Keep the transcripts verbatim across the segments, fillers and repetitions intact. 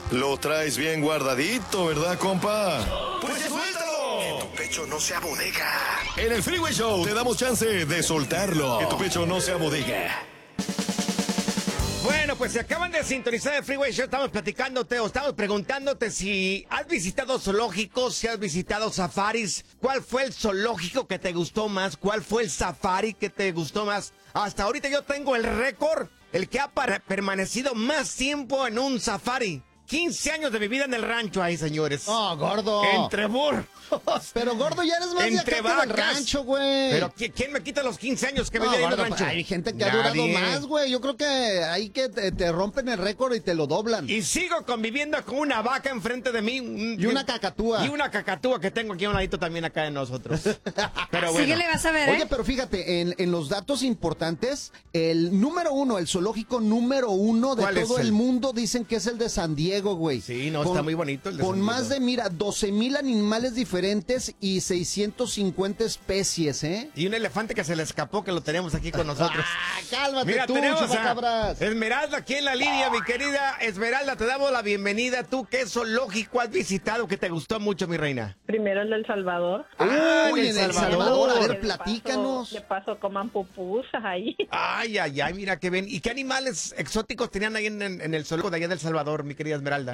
Lo traes bien guardadito, ¿verdad, compa? ¡Pues suéltalo! Que tu pecho no sea bodega. En el Freeway Show te damos chance de soltarlo. Que tu pecho no sea bodega. Bueno, pues si acaban de sintonizar el Freeway Show, estamos platicándote o estamos preguntándote si has visitado zoológicos, si has visitado safaris. ¿Cuál fue el zoológico que te gustó más? ¿Cuál fue el safari que te gustó más? Hasta ahorita yo tengo el récord, el que ha para- permanecido más tiempo en un safari. quince años de mi vida en el rancho ahí, señores. Oh, gordo. Entre burros. Pero, gordo, ya eres más de Entre acá que del vacas. rancho, güey. Pero ¿qui- ¿quién me quita los quince años que No, viví ahí en el gordo, rancho? pues, hay gente que ha Nadie. durado más, güey. Yo creo que hay que te, te rompen el récord y te lo doblan. Y sigo conviviendo con una vaca enfrente de mí. un- Y una cacatúa. Y una cacatúa que tengo aquí a un ladito también acá de nosotros. Pero bueno. Sí que le vas a ver, ¿eh? Oye, pero fíjate, en, en los datos importantes, el número uno, el zoológico número uno de ¿Cuál todo es el? el mundo, dicen que es el de San Diego, güey. Sí, no, está muy bonito el de Con San más Diego. de, mira, doce mil animales diferentes y seiscientos cincuenta especies, ¿eh? Y un elefante que se le escapó, que lo tenemos aquí con nosotros. ¡Ah, cálmate Mira, tú, tenemos chupacabras! a Esmeralda aquí en la línea, mi querida Esmeralda, te damos la bienvenida. ¿Tú qué zoológico has visitado que te gustó mucho, mi reina? Primero el del Salvador. Ah, Uy, en en El El Salvador. Salvador, a De ver, paso- platícanos. De paso coman pupusas ahí. Ay, ay, ay, mira qué bien. ¿Y qué animales exóticos tenían ahí en, en- en el zoológico de allá del Salvador, mi querida Esmeralda?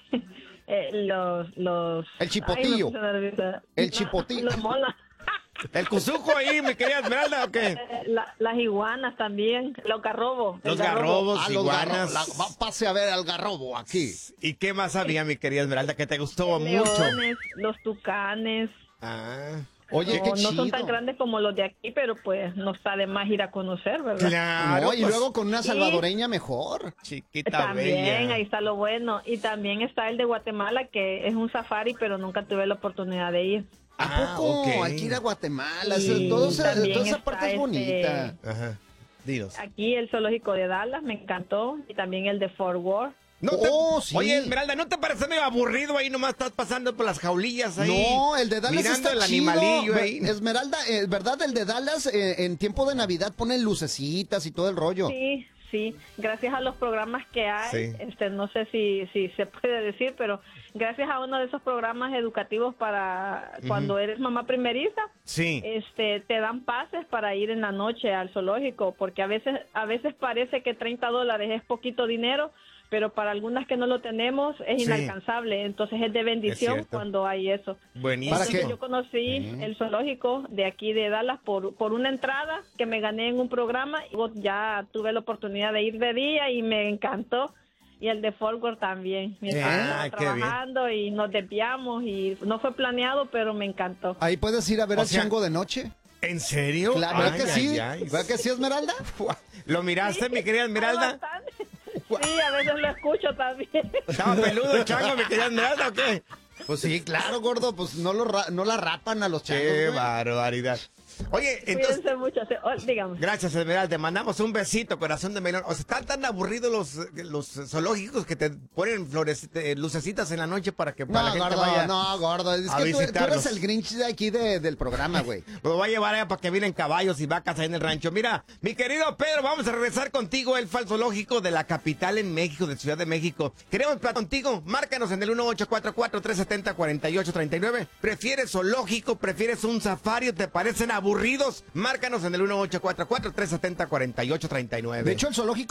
Eh, los, los... El chipotillo. Ay, me puse nerviosa. El No, chipotillo. Los monos. ¿El cuzuco ahí, mi querida Esmeralda, o qué? Eh, la- las iguanas también. Los garrobos. el Los garrobo. garrobos, Ah, los iguanas. garro- la- va- pase a ver al garrobo aquí. ¿Y qué más había, mi querida Esmeralda, que te gustó mucho? Leones, los tucanes. Ah, Oye, no, qué no chido. son tan grandes como los de aquí, pero pues no está de más ir a conocer, ¿verdad? claro. No, y pues, luego con una Sí. salvadoreña mejor. chiquita También, bella. ahí está lo bueno. Y también está el de Guatemala, que es un safari, pero nunca tuve la oportunidad de ir. ¿A Ah, poco? ok. Hay que ir a Guatemala. Y Todo esa- también toda esa está parte es este- bonita. Ajá. Dinos. Aquí el zoológico de Dallas me encantó y también el de Fort Worth. No te- Oh, sí. Oye, Esmeralda, ¿no te parece medio aburrido ahí? Nomás estás pasando por las jaulillas ahí. No, el de Dallas mirando está el chido. animalillo Ve- ahí. Esmeralda, eh, ¿verdad? El de Dallas eh, en tiempo de Navidad ponen lucecitas y todo el rollo. Sí, sí, gracias a los programas que hay, Sí. este, no sé si, si se puede decir, pero gracias a uno de esos programas educativos para cuando eres mamá primeriza, Sí. este, te dan pases para ir en la noche al zoológico, porque a veces, a veces parece que treinta dólares es poquito dinero, pero para algunas que no lo tenemos es Sí. inalcanzable, entonces es de bendición cierto. cuando hay eso. Buenísimo. ¿Para Entonces qué? yo conocí el zoológico de aquí de Dallas por, por una entrada que me gané en un programa y luego ya tuve la oportunidad de ir de día y me encantó. Y el de Fort Worth también. Mi esposo Ah, estaba qué bien. trabajando y nos desviamos y no fue planeado, pero me encantó. Ahí puedes ir a ver O al sea- chango de noche. ¿En serio? Claro, ¿verdad Ay, que ay, sí? ay. ¿Verdad que sí, Esmeralda? ¿Lo miraste, mi querida Hay Esmeralda? bastante. Sí, a veces lo escucho también. ¿Estaba peludo el chango, mi querida Esmeralda, o qué? Pues sí, claro, gordo, pues no, lo ra- no la rapan a los changos, Qué güey. barbaridad. Oye, entonces... Cuídense mucho. sí. Oh, dígame. Gracias, Esmeralda. Te mandamos un besito, corazón de melón. O sea, están tan aburridos los, los zoológicos que te ponen flores, eh, lucecitas en la noche para que para No, la gente gordo, vaya. no, gordo. Es a que tú, tú visitarlos. eres el Grinch de aquí de- del programa, güey. Lo voy a llevar allá para que vienen caballos y vacas ahí en el rancho. Mira, mi querido Pedro, vamos a regresar contigo, el falso lógico de la capital en México, de Ciudad de México. Queremos hablar contigo. Márcanos en el uno ocho cuatro cuatro, tres siete cero, cuatro ocho tres nueve. ¿Prefieres zoológico? ¿Prefieres un safari o te parecen aburridos? Márcanos en el uno ocho cuatro cuatro, tres siete cero, cuatro ocho tres nueve. De hecho, el zoológico